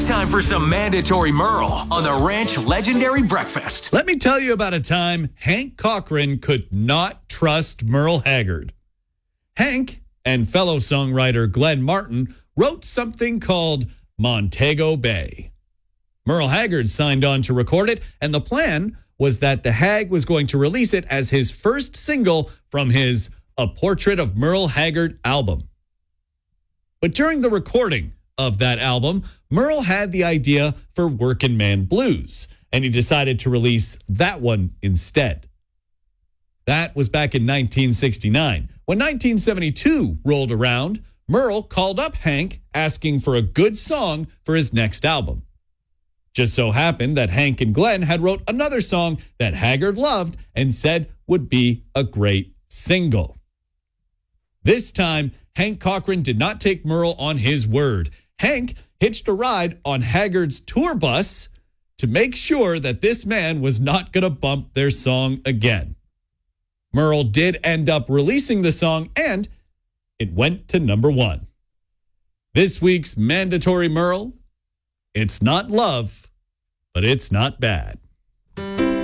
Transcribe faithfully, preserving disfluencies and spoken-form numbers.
time for some mandatory Merle on the Ranch Legendary Breakfast. Let me tell you about a time Hank Cochran could not trust Merle Haggard. Hank and fellow songwriter Glenn Martin wrote something called Montego Bay. Merle Haggard signed on to record it, and the plan was that the Hag was going to release it as his first single from his A Portrait of Merle Haggard album. But during the recording of that album, Merle had the idea for Workin' Man Blues, and he decided to release that one instead. That was back in nineteen sixty-nine. When nineteen seventy-two rolled around, Merle called up Hank asking for a good song for his next album. Just so happened that Hank and Glenn had wrote another song that Haggard loved and said would be a great single. This time, Hank Cochran did not take Merle on his word. Hank hitched a ride on Haggard's tour bus to make sure that this man was not going to bump their song again. Merle did end up releasing the song, and it went to number one. This week's mandatory Merle, it's not love, but it's not bad.